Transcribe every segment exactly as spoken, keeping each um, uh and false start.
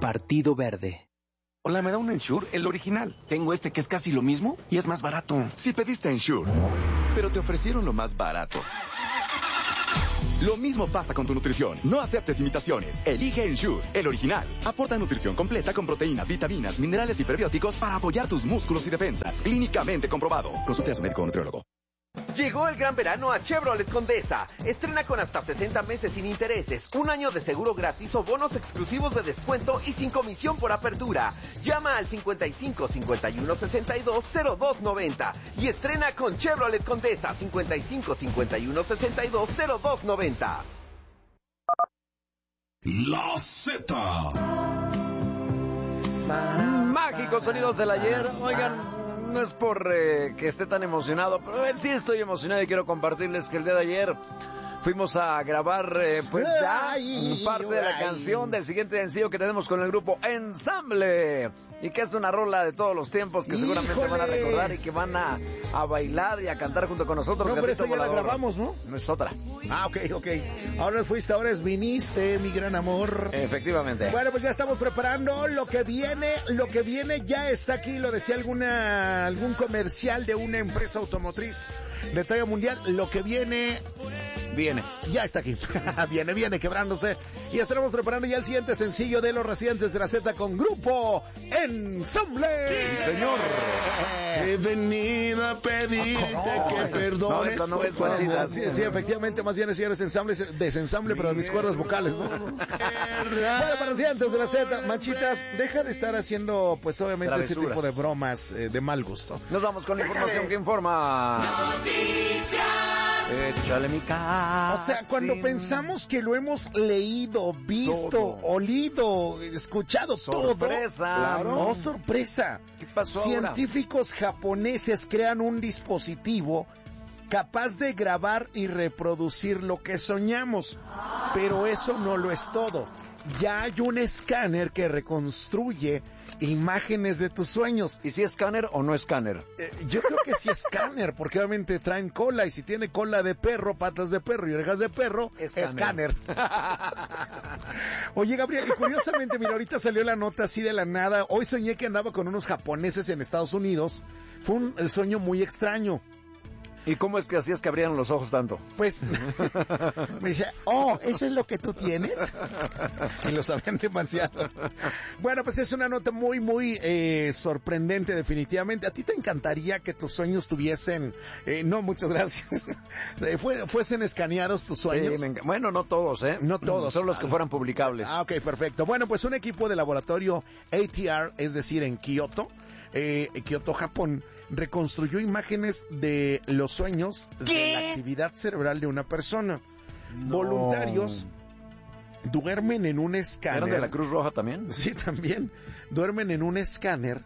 Partido Verde. Hola, ¿me da un Ensure? El original. Tengo este que es casi lo mismo y es más barato. Si pediste Ensure, pero te ofrecieron lo más barato. Lo mismo pasa con tu nutrición. No aceptes imitaciones. Elige Ensure, el original. Aporta nutrición completa con proteínas, vitaminas, minerales y prebióticos para apoyar tus músculos y defensas. Clínicamente comprobado. Consulte a su médico o nutriólogo. Llegó el gran verano a Chevrolet Condesa. Estrena con hasta sesenta meses sin intereses, un año de seguro gratis o bonos exclusivos de descuento y sin comisión por apertura. Llama al cincuenta y cinco, cincuenta y uno, sesenta y dos, cero dos noventa y estrena con Chevrolet Condesa cincuenta y cinco, cincuenta y uno, sesenta y dos, cero dos noventa. La Z. Mágicos sonidos del ayer. Oigan, no es por eh, que esté tan emocionado, pero eh, sí estoy emocionado y quiero compartirles que el día de ayer fuimos a grabar eh, pues ya ay, parte de la ay. canción del siguiente sencillo que tenemos con el grupo Ensamble, y que es una rola de todos los tiempos que seguramente ¡híjoles! Van a recordar y que van a, a bailar y a cantar junto con nosotros. No, pero eso ya la grabamos, ¿no? No es otra. Ah, ok, ok. Ahora fuiste, ahora es viniste, mi gran amor. Efectivamente. Bueno, pues ya estamos preparando lo que viene, lo que viene ya está aquí, lo decía alguna algún comercial de una empresa automotriz de talla mundial, lo que viene... Viene. Ya está aquí. viene, viene quebrándose. Y estaremos preparando ya el siguiente sencillo de los residentes de la Z con Grupo Ensamble. Sí, señor. He venido a pedirte oh, que perdones. No, no ves guachitas. Sí, sí, efectivamente, más bien es señores ensamble, desensamble, pero de mis cuerdas vocales, ¿no? Bueno, para residentes de la Z, manchitas, deja de estar haciendo, pues obviamente, travesuras. Ese tipo de bromas eh, de mal gusto. Nos vamos con la información que informa. Noticias. Échale mi cara. O sea, cuando sí. pensamos que lo hemos leído, visto, todo. olido, escuchado, sorpresa, todo. Claro. No, sorpresa. ¿Qué pasó Científicos ahora? japoneses crean un dispositivo capaz de grabar y reproducir lo que soñamos. Pero eso no lo es todo. Ya hay un escáner que reconstruye imágenes de tus sueños. ¿Y si es escáner o no escáner? Eh, yo creo que sí es escáner, porque obviamente traen cola, y si tiene cola de perro, patas de perro y orejas de perro, escáner. Oye, Gabriel, y curiosamente, mira, ahorita salió la nota así de la nada. Hoy soñé que andaba con unos japoneses en Estados Unidos. Fue un el sueño muy extraño. ¿Y cómo es que hacías que abrieran los ojos tanto? Pues, me dice, oh, ¿eso es lo que tú tienes? Y los habían demasiado. Bueno, pues es una nota muy, muy eh, sorprendente, definitivamente. ¿A ti te encantaría que tus sueños tuviesen, eh, no, muchas gracias, eh, fue, fuesen escaneados tus sueños? Sí, me bueno, no todos, ¿eh? No todos. Son los que fueran publicables. Ah, ok, perfecto. Bueno, pues un equipo de laboratorio A T R, es decir, en Kioto, eh, Kioto, Japón, reconstruyó imágenes de los sueños ¿Qué? de la actividad cerebral de una persona. No. Voluntarios duermen en un escáner. ¿Eran de la Cruz Roja también? Sí, también. Duermen en un escáner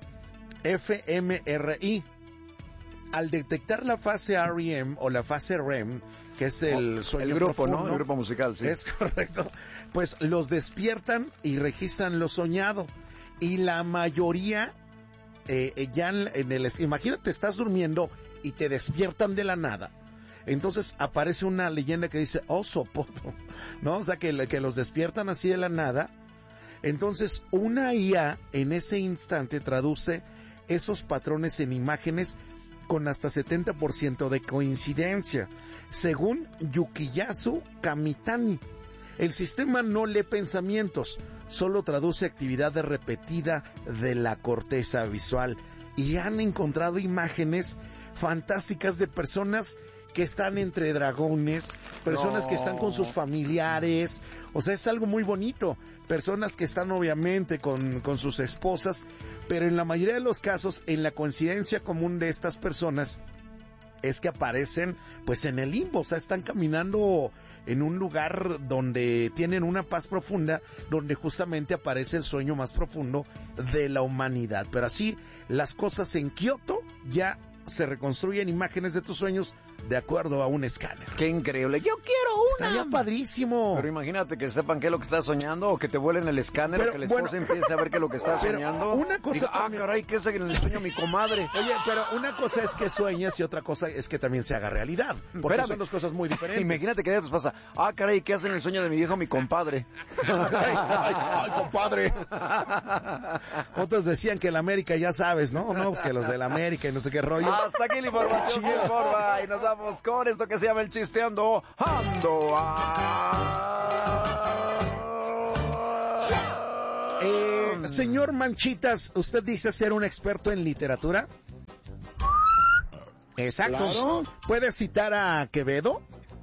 F M R I. Al detectar la fase R E M o la fase R E M, que es el oh, sueño el grupo, profundo, ¿no? El grupo musical, sí. Es correcto. Pues los despiertan y registran lo soñado. Y la mayoría Eh, ya en el, imagínate, estás durmiendo y te despiertan de la nada. Entonces aparece una leyenda que dice, oh, sopoto, ¿no? O sea, que, que los despiertan así de la nada. Entonces una I A en ese instante traduce esos patrones en imágenes con hasta setenta por ciento de coincidencia, según Yukiyasu Kamitani. El sistema no lee pensamientos, solo traduce actividad repetida de la corteza visual. Y han encontrado imágenes fantásticas de personas que están entre dragones, personas no. que están con sus familiares. O sea, es algo muy bonito. Personas que están obviamente con, con sus esposas, pero en la mayoría de los casos, en la coincidencia común de estas personas, es que aparecen pues en el limbo, o sea, están caminando en un lugar donde tienen una paz profunda, donde justamente aparece el sueño más profundo de la humanidad. Pero así las cosas en Kioto, ya se reconstruyen imágenes de tus sueños de acuerdo a un escáner. Qué increíble. Yo quiero una. Estaría padrísimo. Pero imagínate que sepan qué es lo que estás soñando o que te vuelen el escáner Pero, o que la esposa bueno, empiece a ver qué es lo que estás pero soñando. una cosa Diga, ah, también- caray, ¿qué es el sueño mi comadre? Oye, pero una cosa es que sueñes y otra cosa es que también se haga realidad. Porque Espérame. son dos cosas muy diferentes. Imagínate que te pasa. Ah, caray, ¿qué hace en el sueño de mi viejo mi compadre? Ay, ay, ay, compadre. Otros decían que el América, ya sabes, ¿no? No, pues que los del América y no sé qué rollo. Hasta aquí la información que informa y nos vamos con esto que se llama el chisteando Ando a... Eh, señor Manchitas, ¿usted dice ser un experto en literatura? Exacto. Claro. ¿Puede citar a Quevedo?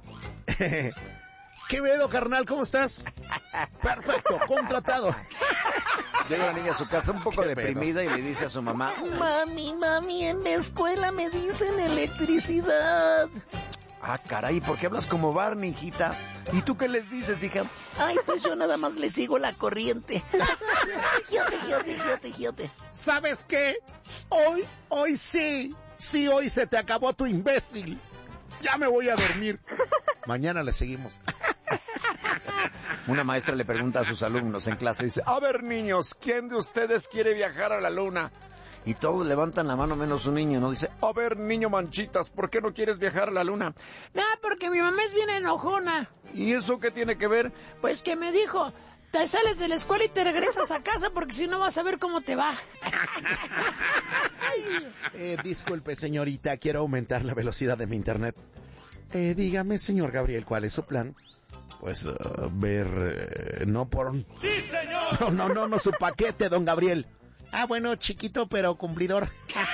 Quevedo, carnal, ¿cómo estás? Perfecto, contratado. Llega la niña a su casa un poco Qué deprimida y le dice a su mamá: Mami, mami, en la escuela me dicen electricidad. ah, caray, ¿por qué hablas como Barney, hijita? ¿Y tú qué les dices, hija? Ay, pues yo nada más le sigo la corriente. Giote, giote, giote, giote. ¿Sabes qué? Hoy, hoy sí. Sí, hoy se te acabó tu imbécil. Ya me voy a dormir. Mañana le seguimos. Una maestra le pregunta a sus alumnos en clase, dice: a ver, niños, ¿quién de ustedes quiere viajar a la luna? Y todos levantan la mano menos un niño, ¿no? Dice: a ver, niño Manchitas, ¿por qué no quieres viajar a la luna? No, porque mi mamá es bien enojona. ¿Y eso qué tiene que ver? Pues que me dijo, te sales de la escuela y te regresas a casa porque si no vas a ver cómo te va. Eh, disculpe, señorita, quiero aumentar la velocidad de mi internet. Eh, dígame, señor Gabriel, ¿cuál es su plan? Pues, uh, ver... Eh, no por... ¡Sí, señor! No, no, no, no, su paquete, don Gabriel. Ah, bueno, chiquito, pero cumplidor.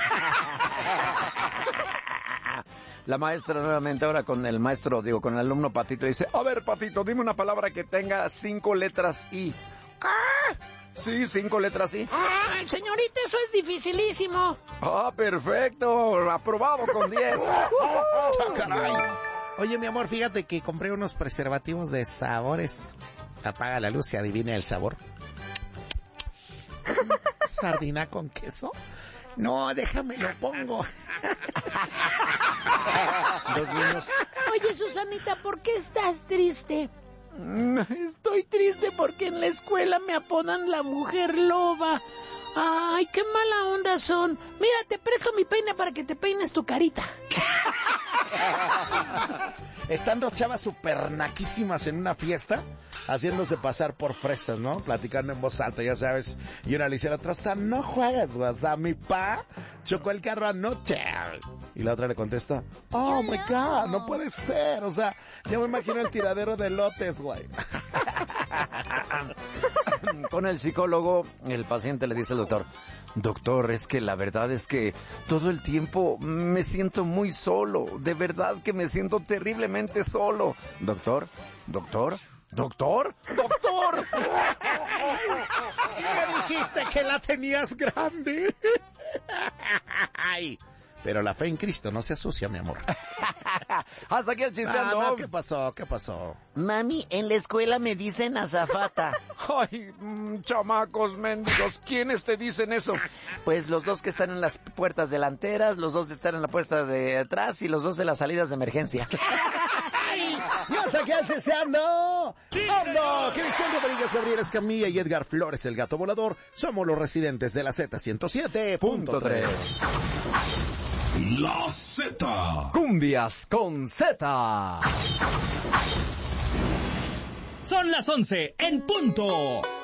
La maestra nuevamente ahora con el maestro, digo, con el alumno Patito, dice: a ver, Patito, dime una palabra que tenga cinco letras I. ¡Ah! Sí, cinco letras I. Ay, señorita, eso es dificilísimo. Ah, perfecto, aprobado con diez. ¡Ah, caray! Oye, mi amor, fíjate que compré unos preservativos de sabores. Apaga la luz y adivina el sabor. ¿Sardina con queso? No, déjame, lo pongo. Dos niños. Oye, Susanita, ¿por qué estás triste? Estoy triste porque en la escuela me apodan la mujer loba. Ay, qué mala onda son. Mira, te presto mi peine para que te peines tu carita. Están dos chavas super naquísimas en una fiesta, haciéndose pasar por fresas, ¿no? Platicando en voz alta, ya sabes. Y una le dice a la otra: o sea, no juegas, güey. O sea, mi pa chocó el carro anoche. Y la otra le contesta: oh my God, no puede ser. O sea, ya me imagino el tiradero de lotes, güey. Con el psicólogo, el paciente le dice al doctor: doctor, es que la verdad es que todo el tiempo me siento muy solo. De verdad que me siento terriblemente solo. Doctor, doctor, doctor, doctor. Me dijiste que la tenías grande. Ay, pero la fe en Cristo no se asocia, mi amor. Hasta aquí el chisteando. Ah, no, ¿qué pasó? ¿Qué pasó? Mami, en la escuela me dicen azafata. Ay, mm, chamacos mendigos, ¿quiénes te dicen eso? Pues los dos que están en las puertas delanteras, los dos que están en la puerta de atrás y los dos de las salidas de emergencia. ¡Y hasta aquí el Ceseando! ¡Ando! Cristian Rodríguez, Gabriel Escamilla y Edgar Flores, el gato volador. Somos los residentes de la Z ciento siete punto tres. La Z. Cumbias con Z. Son las once en punto.